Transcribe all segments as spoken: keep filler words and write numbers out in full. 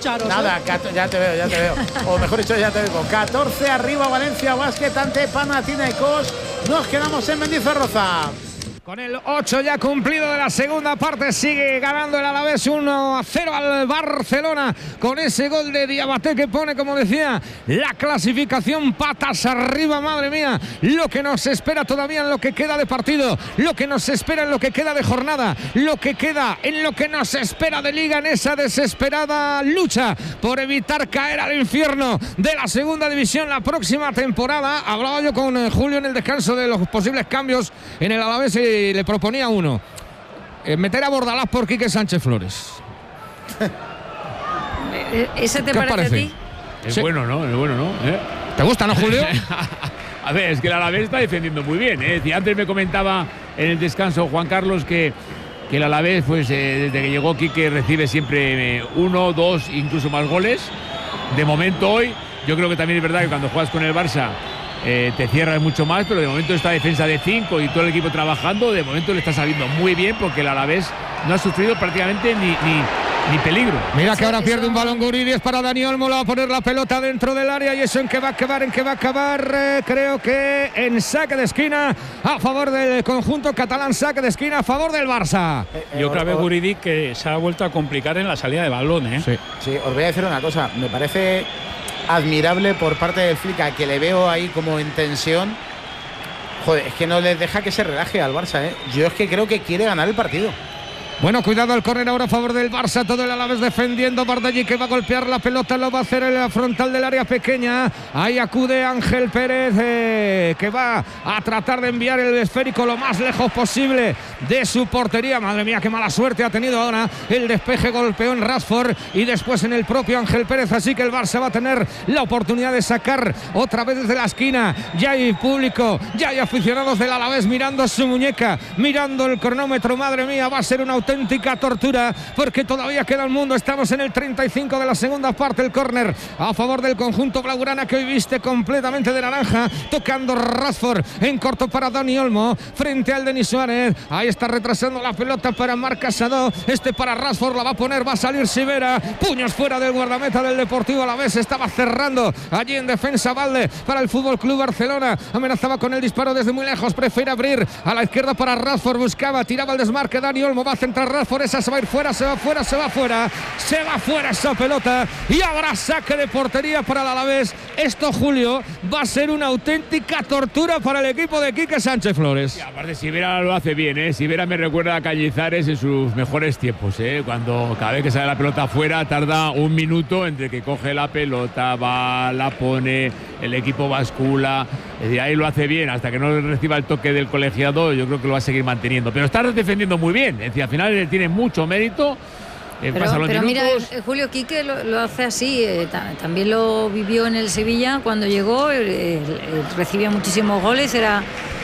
escucharos. Nada, ¿eh? ya te veo, ya te veo. O mejor dicho, ya te veo. catorce arriba Valencia Basket ante Panathinaikos. Nos quedamos en Mendizorroza. Con el ocho ya cumplido de la segunda parte, sigue ganando el Alavés uno a cero al Barcelona con ese gol de Diabaté que pone, como decía, la clasificación patas arriba. Madre mía, lo que nos espera todavía en lo que queda de partido, lo que nos espera en lo que queda de jornada, lo que queda en lo que nos espera de liga, en esa desesperada lucha por evitar caer al infierno de la segunda división la próxima temporada. Hablaba yo con eh, Julio en el descanso de los posibles cambios en el Alavés y le proponía uno, eh, meter a Bordalás por Quique Sánchez Flores. ¿Ese te ¿Qué parece, parece? a ti? Es Sí. bueno, ¿no? Es bueno, ¿no? ¿Eh? ¿Te gusta, no, Julio? A ver, es que el Alavés está defendiendo muy bien, ¿eh? Y antes me comentaba en el descanso Juan Carlos que, que el Alavés, pues eh, desde que llegó Quique, recibe siempre eh, uno, dos, incluso más goles. De momento hoy, yo creo que también es verdad que cuando juegas con el Barça Eh, te cierras mucho más, pero de momento esta defensa de cinco y todo el equipo trabajando, de momento le está saliendo muy bien porque el Alavés no ha sufrido prácticamente ni, ni, ni peligro. Mira que ahora pierde un balón Guriris para Dani Olmo, le va a poner la pelota dentro del área y eso en que va a acabar, en que va a acabar, eh, creo que en saque de esquina a favor del conjunto catalán, saque de esquina a favor del Barça. Y otra vez Guridi que se ha vuelto a complicar en la salida de balón, ¿eh? Sí. Sí, os voy a decir una cosa, me parece admirable por parte del Flica, que le veo ahí como en tensión. Joder, es que no les deja que se relaje al Barça, ¿eh? Yo es que creo que quiere ganar el partido. Bueno, cuidado al córner ahora a favor del Barça, todo el Alavés defendiendo. Bardellí que va a golpear la pelota, lo va a hacer en la frontal del área pequeña. Ahí acude Ángel Pérez, eh, que va a tratar de enviar el esférico lo más lejos posible de su portería. Madre mía, qué mala suerte ha tenido ahora. El despeje golpeó en Rashford y después en el propio Ángel Pérez, así que el Barça va a tener la oportunidad de sacar otra vez desde la esquina. Ya hay público, ya hay aficionados del Alavés mirando su muñeca, mirando el cronómetro. Madre mía, va a ser una auténtica tortura porque todavía queda el mundo. Estamos en el treinta y cinco de la segunda parte. El córner a favor del conjunto blaugrana, que hoy viste completamente de naranja, tocando Rashford en corto para Dani Olmo frente al Denis Suárez. Ahí está retrasando la pelota para Marc Casado, este para Rashford, la va a poner, va a salir Sivera, puños fuera del guardameta del Deportivo Alavés. Estaba cerrando allí en defensa Valde para el Fútbol Club Barcelona, amenazaba con el disparo desde muy lejos, prefiere abrir a la izquierda para Rashford, buscaba, tiraba el desmarque Dani Olmo, va a centrar Rashford, esa se va a ir fuera, se va fuera, se va fuera, se va fuera esa pelota y habrá saque de portería para el Alavés. Esto, Julio, va a ser una auténtica tortura para el equipo de Quique Sánchez Flores. Y aparte, Sivera lo hace bien, ¿eh? Sivera me recuerda a Cañizares en sus mejores tiempos, ¿eh? Cuando cada vez que sale la pelota afuera tarda un minuto entre que coge la pelota, va, la pone, el equipo bascula, es decir, ahí lo hace bien hasta que no reciba el toque del colegiado. Yo creo que lo va a seguir manteniendo, pero está defendiendo muy bien, es decir, al final tiene mucho mérito. Eh, Pero, pero mira, eh, Julio, Quique lo, lo hace así, eh, ta, también lo vivió en el Sevilla cuando llegó, eh, eh, recibía muchísimos goles, era,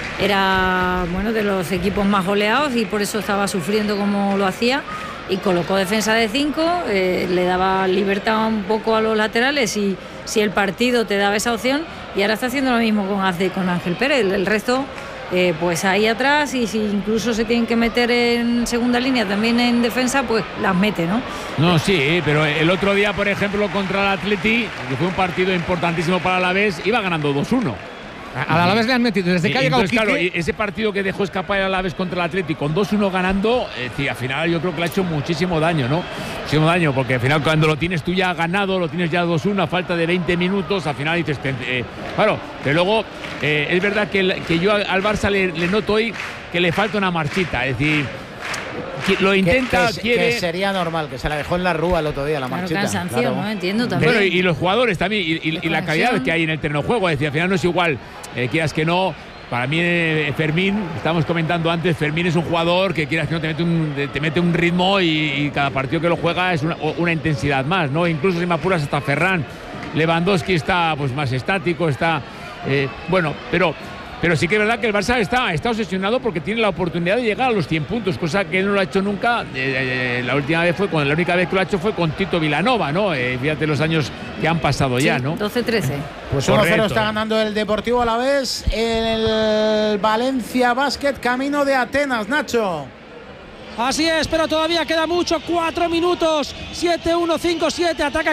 era bueno, de los equipos más goleados y por eso estaba sufriendo como lo hacía, y colocó defensa de cinco, eh, le daba libertad un poco a los laterales y si el partido te daba esa opción, y ahora está haciendo lo mismo con Azde, con Ángel Pérez. El, el resto Eh, pues ahí atrás, y si incluso se tienen que meter en segunda línea también en defensa, pues las mete, ¿no? No, sí, pero el otro día, por ejemplo, contra el Atleti, que fue un partido importantísimo para el Alavés, iba ganando dos uno. Al Alavés le han metido desde que ha llegado Quique. Claro, ese partido que dejó escapar el Alavés contra el Atleti con dos uno ganando, es decir, al final yo creo que le ha hecho muchísimo daño, ¿no? Muchísimo daño, porque al final cuando lo tienes tú ya ganado, lo tienes ya dos uno a falta de veinte minutos, al final dices, eh, claro, que luego eh, es verdad que, el, que yo al Barça le, le noto hoy que le falta una marchita, es decir, que lo intenta, que, que, quiere. que sería normal, que se la dejó en la rúa el otro día la Claro, marchita. cansancio, Claro. ¿no? Entiendo también. Bueno, y, y los jugadores también, y, y, y la calidad que hay en el terreno de juego, es decir, al final no es igual, eh, quieras que no. Para mí, eh, Fermín, estábamos comentando antes, Fermín es un jugador que quieras que no te mete un, te mete un ritmo y, y cada partido que lo juega es una, una intensidad más, ¿no? Incluso si me apuras hasta Ferran. Lewandowski está pues más estático, está eh, bueno, pero pero sí que es verdad que el Barça está, está obsesionado porque tiene la oportunidad de llegar a los cien puntos, cosa que no lo ha hecho nunca. Eh, eh, la última vez fue con la única vez que lo ha hecho fue con Tito Vilanova, ¿no? Eh, fíjate los años que han pasado sí, ya, ¿no? doce trece. Pues uno cero está ganando el Deportivo Alavés, el Valencia Basket camino de Atenas, Nacho. Así es, pero todavía queda mucho, cuatro minutos, siete uno, cinco siete, ataca